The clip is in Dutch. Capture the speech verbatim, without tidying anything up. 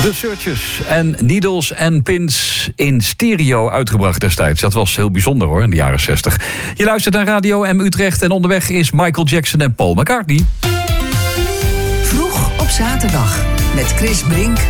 The Searchers en Needles and Pins in stereo uitgebracht destijds. Dat was heel bijzonder hoor, in de jaren zestig. Je luistert naar Radio M Utrecht en onderweg is Michael Jackson en Paul McCartney. Vroeg op zaterdag met Chris Brink,